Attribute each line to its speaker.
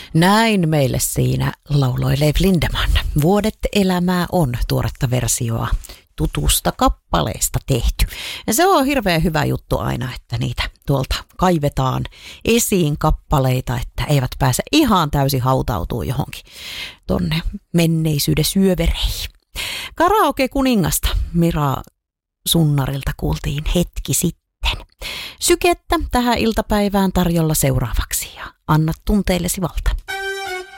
Speaker 1: Näin meille siinä lauloi Leif Lindemann. Vuodet elämää on tuoretta versioa tutusta kappaleesta tehty. Ja se on hirveän hyvä juttu aina, että niitä tuolta kaivetaan esiin kappaleita, että eivät pääse ihan täysin hautautuu johonkin tonne menneisyyden syövereihin. Karaoke-kuningasta Mira Sunnarilta kuultiin hetki sitten. Sykettä tähän iltapäivään tarjolla seuraavaksi ja anna tunteillesi valta.